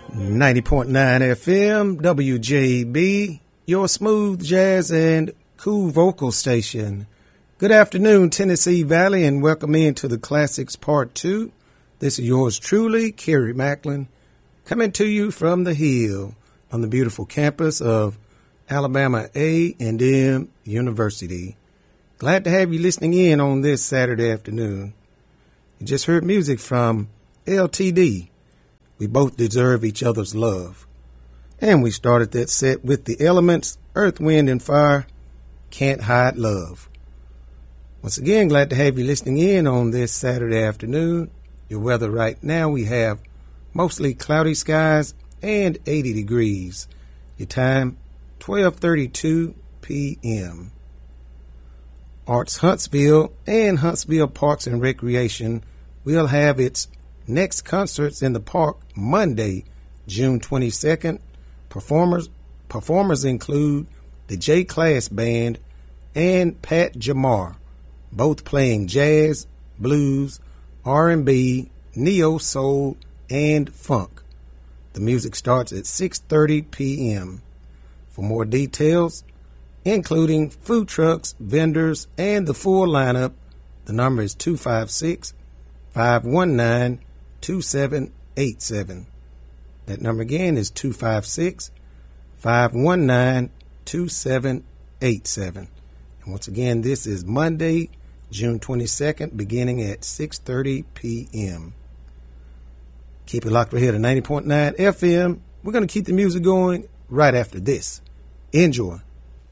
90.9 FM, WJB, your smooth jazz and cool vocal station. Good afternoon, Tennessee Valley, and welcome into the Classics Part 2. This is yours truly, Kerry Macklin, coming to you from the Hill on the beautiful campus of Alabama A&M University. Glad to have you listening in on this Saturday afternoon. You just heard music from LTD. We both deserve each other's love. And we started that set with the Elements, Earth, Wind, and Fire, Can't Hide Love. Once again, glad to have you listening in on this Saturday afternoon. Your weather right now, we have mostly cloudy skies and 80 degrees. Your time, 12:32 p.m. Arts Huntsville and Huntsville Parks and Recreation will have its next concerts in the park Monday, June 22nd. Performers include the J-Class Band and Pat Jamar, both playing jazz, blues, R&B, neo-soul, and funk. The music starts at 6:30 p.m. For more details, including food trucks, vendors, and the full lineup, the number is 256-519-2787. That number again is 256-519-2787. And once again, this is Monday, June 22nd, beginning at 6:30 p.m. Keep it locked right here to 90.9 FM. We're going to keep the music going right after this. Enjoy.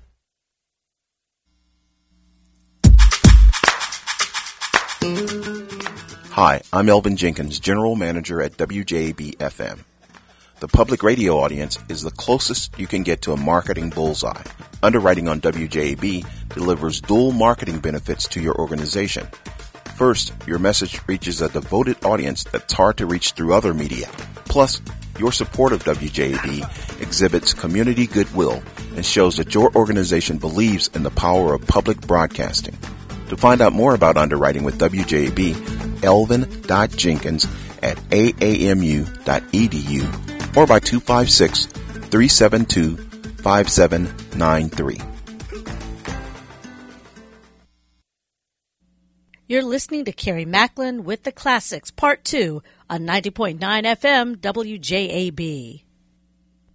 Hi, I'm Elvin Jenkins, General Manager at WJAB-FM. The public radio audience is the closest you can get to a marketing bullseye. Underwriting on WJAB delivers dual marketing benefits to your organization. First, your message reaches a devoted audience that's hard to reach through other media. Plus, your support of WJAB exhibits community goodwill and shows that your organization believes in the power of public broadcasting. To find out more about underwriting with WJAB, elvin.jenkins@aamu.edu or by 256-372-5793. You're listening to Kerry Macklin with the Classics Part 2 on 90.9 FM WJAB.